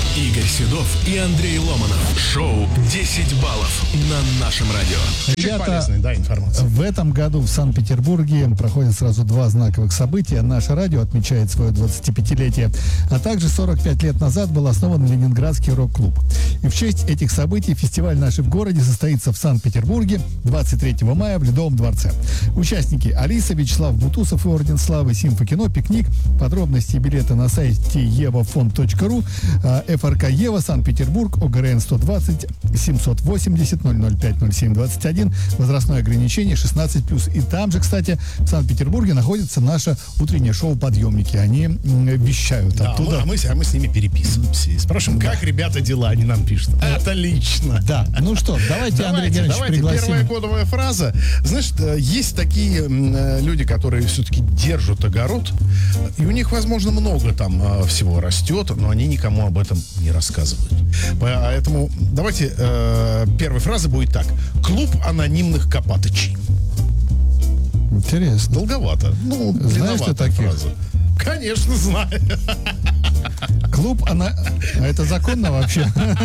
Игорь Седов и Андрей Ломанов. Шоу «10 баллов» на нашем радио. Ребята, полезная, да, информация. в этом году в Санкт-Петербурге проходят сразу два знаковых события. Наше радио отмечает свое 25-летие, а также 45 лет назад был основан Ленинградский рок-клуб. И в честь этих событий фестиваль «Наши в городе» состоится в Санкт-Петербурге 23 мая в Ледовом дворце. Участники: Алиса, Вячеслав Бутусов и Орден Славы, Симфокино, Пикник. Подробности и билеты на сайте evafond.ru, ФРК Ева, Санкт-Петербург, ОГРН 120 780 005 07 21, возрастное ограничение 16+. И там же, кстати, в Санкт-Петербурге находится наше утреннее шоу «Подъемники». Они вещают Да, оттуда. мы с ними переписываемся и спрашиваем, как ребята дела, они нам пишут. Отлично. Да, ну что, давайте Андрей Геннадьевич пригласим. Первая кодовая фраза. Знаешь, есть такие люди, которые все-таки держат огород, и у них, возможно, много там всего растет, но они никому об этом не рассказывают. Поэтому давайте первая фраза будет так. Клуб анонимных копатычей. Интересно. Долговато. Знаешь ты таких? Фраза. Конечно, знаю. Клуб это законно вообще?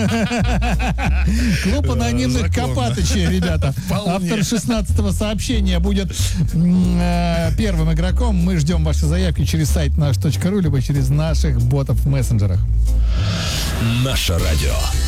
Клуб анонимных Законно. копатычей, ребята. Вполне. Автор 16-го сообщения будет первым игроком. Мы ждем ваши заявки через сайт наш.ру, либо через наших ботов в мессенджерах. Наше радио.